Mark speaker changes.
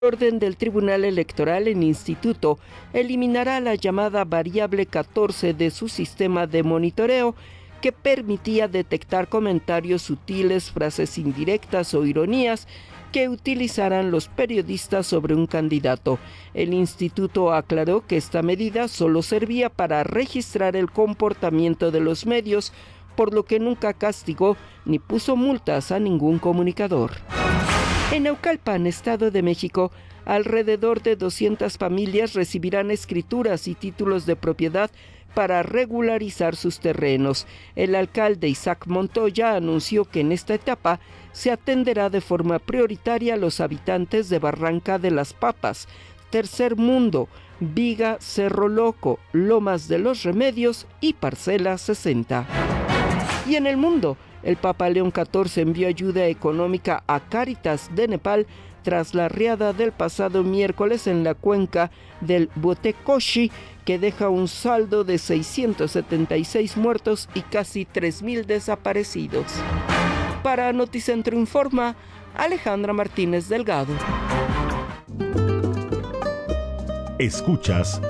Speaker 1: Orden del Tribunal Electoral en Instituto eliminará la llamada variable 14 de su sistema de monitoreo que permitía detectar comentarios sutiles, frases indirectas o ironías que utilizaran los periodistas sobre un candidato. El instituto aclaró que esta medida solo servía para registrar el comportamiento de los medios, por lo que nunca castigó ni puso multas a ningún comunicador. En Naucalpan, Estado de México, alrededor de 200 familias recibirán escrituras y títulos de propiedad para regularizar sus terrenos. El alcalde Isaac Montoya anunció que en esta etapa se atenderá de forma prioritaria a los habitantes de Barranca de las Papas, Tercer Mundo, Viga, Cerro Loco, Lomas de los Remedios y Parcela 60. Y en el mundo, el Papa León XIV envió ayuda económica a Cáritas de Nepal tras la riada del pasado miércoles en la cuenca del Botecoshi, que deja un saldo de 676 muertos y casi 3,000 desaparecidos. Para Noticentro Informa, Alejandra Martínez Delgado.
Speaker 2: Escuchas